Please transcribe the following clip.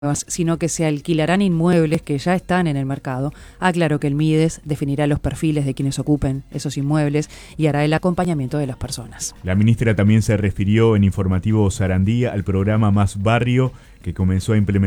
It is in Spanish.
sino que se alquilarán inmuebles que ya están en el mercado. Aclaró que el MIDES definirá los perfiles de quienes ocupen esos inmuebles y hará el acompañamiento de las personas. La ministra también se refirió en Informativo Sarandí al programa Más Barrio, que comenzó a implementar